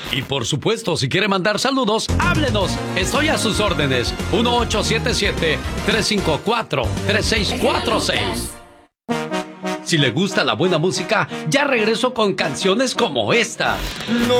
Y por supuesto, si quiere mandar saludos, háblenos. Estoy a sus órdenes. 1877-354-3646. Si le gusta la buena música, ya regreso con canciones como esta. No.